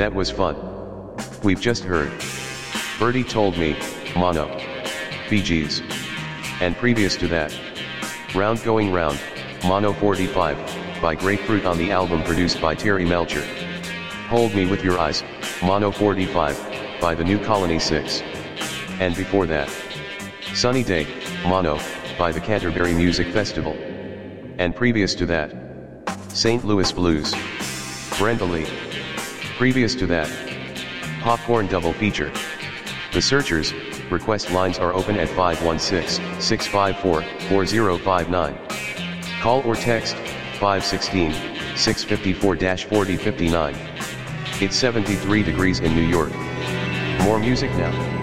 That was fun. We've just heard Birdie Told Me, Mono, Bee Gees. And previous to that, Round Going Round, Mono 45, by Grapefruit on the album produced by Terry Melcher. Hold Me With Your Eyes, Mono 45, by the New Colony 6. And before that, Sunny Day, Mono, by the Canterbury Music Festival. And previous to that, St. Louis Blues, Brenda Lee. Previous to that, Popcorn Double Feature. The Searchers, request lines are open at 516-654-4059. Call or text, 516-654-4059. It's 73 degrees in New York. More music now.